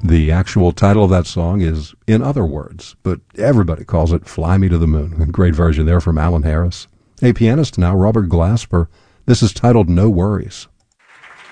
The actual title of that song is In Other Words, but everybody calls it Fly Me to the Moon. A great version there from Alan Harris. A pianist now, Robert Glasper. This is titled No Worries.